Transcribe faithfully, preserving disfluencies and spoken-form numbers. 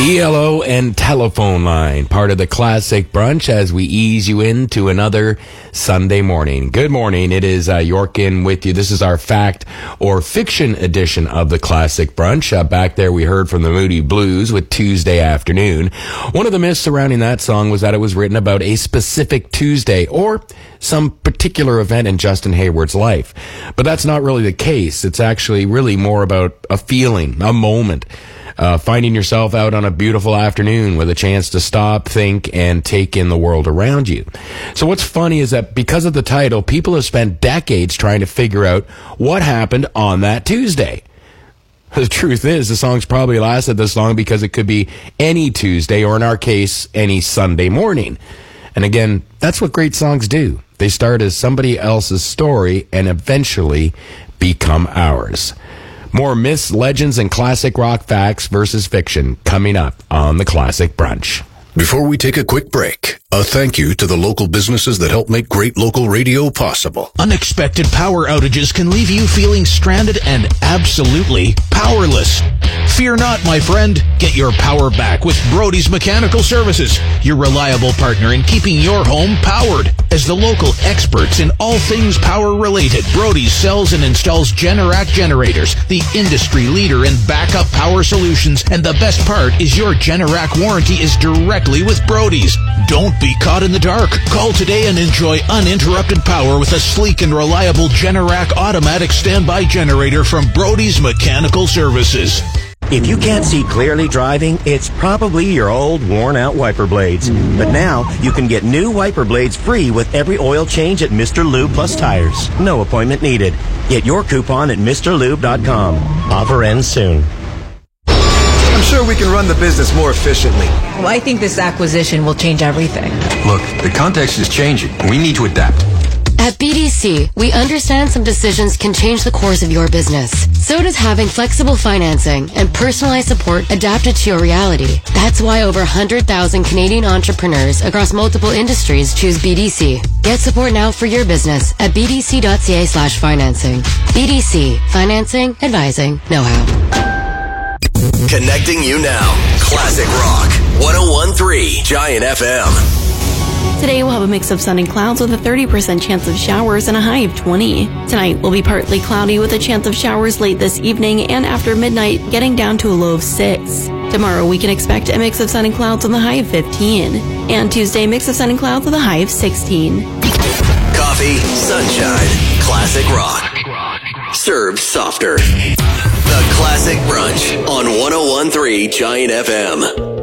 E L O and Telephone Line, part of the Classic Brunch as we ease you into another Sunday morning. Good morning. It is uh, Yorkin with you. This is our fact or fiction edition of the Classic Brunch. Uh, back there we heard from the Moody Blues with Tuesday Afternoon. One of the myths surrounding that song was that it was written about a specific Tuesday or some particular event in Justin Hayward's life. But that's not really the case. It's actually really more about a feeling, a moment. Uh, finding yourself out on a beautiful afternoon with a chance to stop, think, and take in the world around you. So what's funny is that because of the title, people have spent decades trying to figure out what happened on that Tuesday. The truth is, the song's probably lasted this long because it could be any Tuesday, or in our case, any Sunday morning. And again, that's what great songs do. They start as somebody else's story and eventually become ours. More myths, legends, and classic rock facts versus fiction coming up on the Classic Brunch. Before we take a quick break, a thank you to the local businesses that help make great local radio possible. Unexpected power outages can leave you feeling stranded and absolutely powerless. Fear not, my friend. Get your power back with Brody's Mechanical Services, your reliable partner in keeping your home powered. As the local experts in all things power-related, Brody's sells and installs Generac generators, the industry leader in backup power solutions. And the best part is your Generac warranty is directly with Brody's. Don't be caught in the dark. Call today and enjoy uninterrupted power with a sleek and reliable Generac automatic standby generator from Brody's Mechanical Services. If you can't see clearly driving, it's probably your old worn-out wiper blades. But now, you can get new wiper blades free with every oil change at Mister Lube Plus Tires. No appointment needed. Get your coupon at Mr Lube dot com. Offer ends soon. I'm sure we can run the business more efficiently. Well, I think this acquisition will change everything. Look, the context is changing. We need to adapt. At B D C, we understand some decisions can change the course of your business. So does having flexible financing and personalized support adapted to your reality. That's why over one hundred thousand Canadian entrepreneurs across multiple industries choose B D C. Get support now for your business at b d c dot c a slash financing. B D C. Financing, advising, know-how. Connecting you now. Classic Rock. one oh one point three Giant F M. Today we'll have a mix of sun and clouds with a thirty percent chance of showers and a high of twenty. Tonight will be partly cloudy with a chance of showers late this evening and after midnight getting down to a low of six. Tomorrow we can expect a mix of sun and clouds with a high of fifteen. And Tuesday, mix of sun and clouds with a high of sixteen. Coffee, sunshine, classic rock. Served softer. The Classic Brunch on one oh one point three Giant F M.